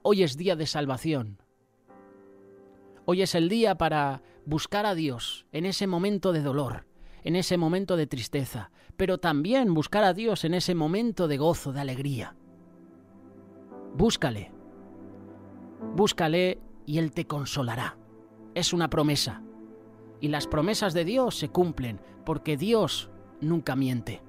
hoy es día de salvación. Hoy es el día para buscar a Dios en ese momento de dolor, en ese momento de tristeza, pero también buscar a Dios en ese momento de gozo, de alegría. Búscale y Él te consolará. Es una promesa. Y las promesas de Dios se cumplen porque Dios nunca miente.